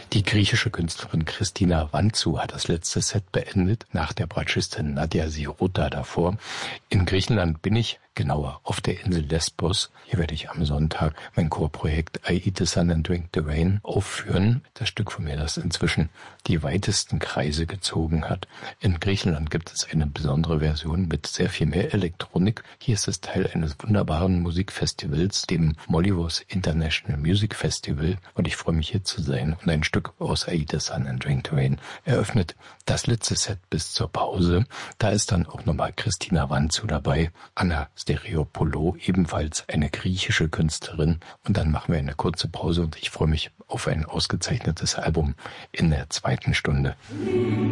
Die griechische Künstlerin Christina Vantzou hat das letzte Set beendet, nach der Bratschistin Nadia Sirota davor. In Griechenland bin ich, genauer auf der Insel Lesbos. Hier werde ich am Sonntag mein Chorprojekt I Eat the Sun and Drink the Rain aufführen. Das Stück von mir, das inzwischen die weitesten Kreise gezogen hat. In Griechenland gibt es eine besondere Version mit sehr viel mehr Elektronik. Hier ist es Teil eines wunderbaren Musikfestivals, dem Molyvos International Music Festival. Und ich freue mich, hier zu sein. Und ein Stück aus I Eat the Sun and Drink the Rain eröffnet das letzte Set bis zur Pause. Da ist dann auch nochmal Christina Vantzou dabei, Anna Stereopoulou, ebenfalls eine griechische Künstlerin. Und dann machen wir eine kurze Pause und ich freue mich auf ein ausgezeichnetes Album in der zweiten Stunde.